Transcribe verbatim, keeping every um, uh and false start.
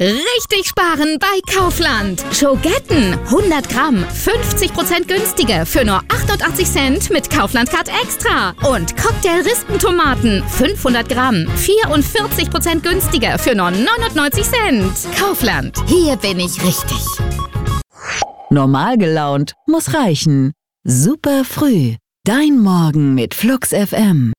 Richtig sparen bei Kaufland. Schogetten hundert Gramm, fünfzig Prozent günstiger für nur achtundachtzig Cent mit Kaufland Card Extra. Und Cocktail-Rispentomaten fünfhundert Gramm, vierundvierzig Prozent günstiger für nur neunundneunzig Cent. Kaufland, hier bin ich richtig. Normal gelaunt muss reichen. Super früh. Dein Morgen mit Flux F M.